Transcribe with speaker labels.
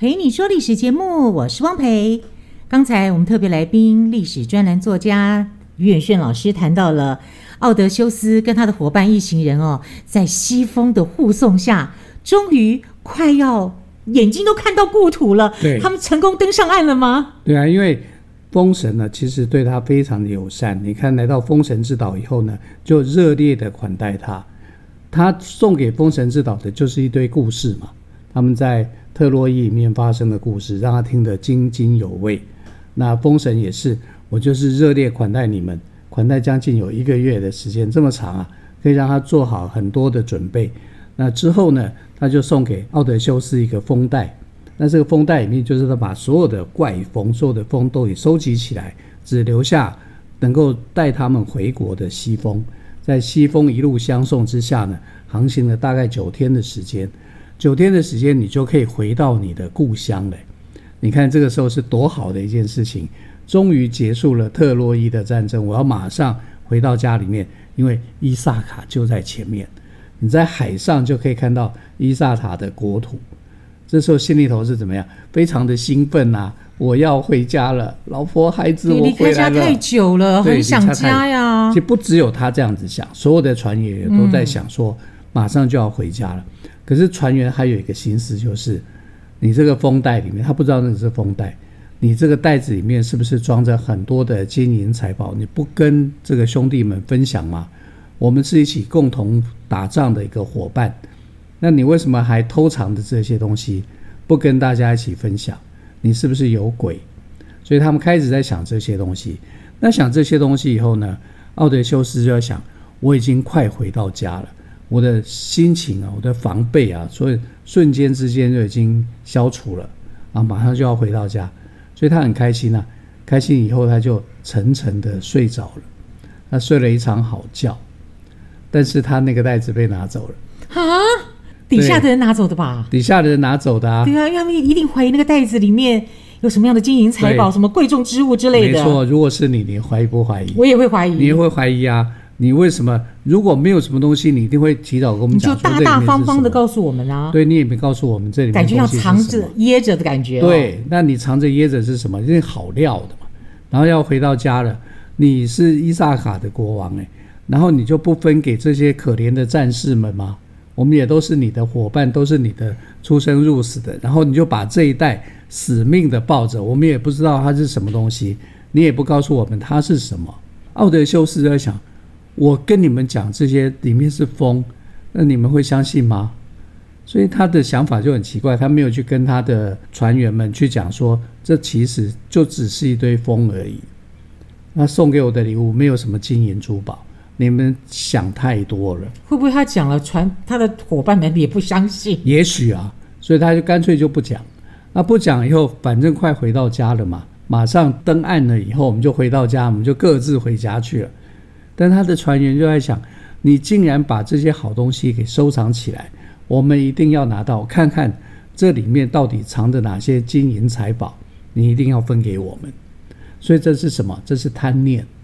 Speaker 1: 陪你说历史节目，我是汪培。刚才我们特别来宾历史专栏作家于远炫老师谈到了奥德修斯跟他的伙伴一行人在西风的护送下，终于快要眼睛都看到故土了。他们成功登上岸了吗？
Speaker 2: 对啊，因为风神呢其实对他非常的友善，你看来到风神之岛以后呢，就热烈的款待他。他送给风神之岛的就是一堆故事嘛，他们在特洛伊里面发生的故事，让他听得津津有味。那风神也是，我就是热烈款待你们，款待将近有1个月的时间，这么长啊，可以让他做好很多的准备。那之后呢，他就送给奥德修斯一个风袋，那这个风袋里面就是他把所有的怪风、所有的风都给收集起来，只留下能够带他们回国的西风。在西风一路相送之下呢，航行了大概9天的时间。9天的时间，你就可以回到你的故乡了。你看这个时候是多好的一件事情，终于结束了特洛伊的战争，我要马上回到家里面，因为伊萨卡就在前面，你在海上就可以看到伊萨卡的国土。这时候心里头是怎么样？非常的兴奋啊！我要回家了，老婆孩子我回来了。离开
Speaker 1: 家太久了，很想家呀。
Speaker 2: 其实不只有他这样子想，所有的船员也都在想说，马上就要回家了。可是船员还有一个心思，就是你这个风袋里面，他不知道那个是风袋，你这个袋子里面是不是装着很多的金银财宝？你不跟这个兄弟们分享吗？我们是一起共同打仗的一个伙伴，那你为什么还偷藏着这些东西，不跟大家一起分享？你是不是有鬼？所以他们开始在想这些东西。那想这些东西以后呢，奥德修斯就要想，我已经快回到家了，我的心情啊，我的防备啊，所以瞬间之间就已经消除了啊，马上就要回到家，所以他很开心啊。开心以后，他就沉沉的睡着了。他睡了一场好觉，但是他那个袋子被拿走了
Speaker 1: 啊！底下的人拿走的吧？
Speaker 2: 底下的人拿走的啊！
Speaker 1: 对啊，因为他们一定怀疑那个袋子里面有什么样的金银财宝，什么贵重之物之类的。
Speaker 2: 没错，如果是你怀疑不怀疑？
Speaker 1: 我也会怀疑。
Speaker 2: 你也会怀疑啊？你为什么？如果没有什么东西，你一定会提早跟我们讲，
Speaker 1: 你就大大方方的告诉我们啊。
Speaker 2: 对，你也没告诉我们这里面
Speaker 1: 感觉要藏着掖着的感觉。
Speaker 2: 对，那你藏着掖着是什么？因为好料的嘛。然后要回到家了，你是伊萨卡的国王然后你就不分给这些可怜的战士们吗？我们也都是你的伙伴，都是你的出生入死的，然后你就把这一袋死命的抱着，我们也不知道它是什么东西，你也不告诉我们它是什么。奥德修斯在想，我跟你们讲这些里面是风，那你们会相信吗？所以他的想法就很奇怪，他没有去跟他的船员们去讲说，这其实就只是一堆风而已。他送给我的礼物没有什么金银珠宝，你们想太多了。
Speaker 1: 会不会他讲了，他的伙伴们也不相信？
Speaker 2: 也许啊，所以他就干脆就不讲。那不讲以后，反正快回到家了嘛，马上登岸了以后，我们就回到家，我们就各自回家去了。但他的船员就在想，你竟然把这些好东西给收藏起来，我们一定要拿到看看这里面到底藏着哪些金银财宝，你一定要分给我们。所以这是什么？这是贪念。